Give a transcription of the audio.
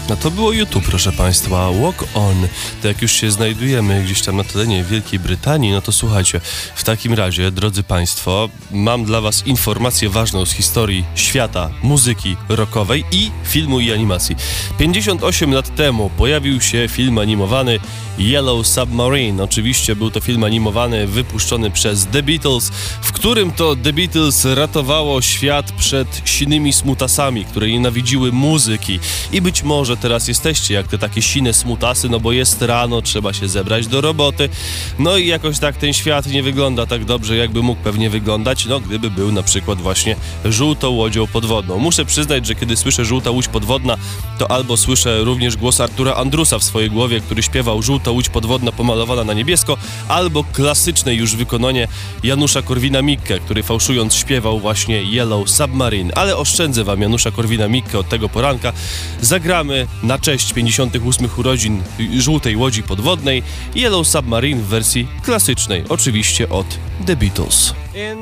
No to było YouTube, proszę Państwa. Walk On. To jak już się znajdujemy gdzieś tam na terenie Wielkiej Brytanii, no to słuchajcie, w takim razie, drodzy Państwo, mam dla Was informację ważną z historii świata muzyki rockowej i filmu i animacji. 58 lat temu pojawił się film animowany Yellow Submarine. Oczywiście był to film animowany wypuszczony przez The Beatles, w którym to The Beatles ratowało świat przed sinymi smutasami, które nienawidziły muzyki. I być może teraz jesteście jak te takie sine smutasy, no bo jest rano, trzeba się zebrać do roboty. No i jakoś tak ten świat nie wygląda tak dobrze, jakby mógł pewnie wyglądać, no gdyby był na przykład właśnie żółtą łodzią podwodną. Muszę przyznać, że kiedy słyszę żółta łódź podwodna, to albo słyszę również głos Artura Andrusa w swojej głowie, który śpiewał żółta łódź podwodna pomalowana na niebiesko, albo klasyczne już wykonanie Janusza Korwina-Mikke, który fałszując śpiewał właśnie Yellow Submarine. Ale oszczędzę wam Janusza Korwina-Mikke od tego poranka. Zagramy na cześć 58 urodzin żółtej łodzi podwodnej Yellow Submarine w wersji klasycznej, oczywiście od The Beatles.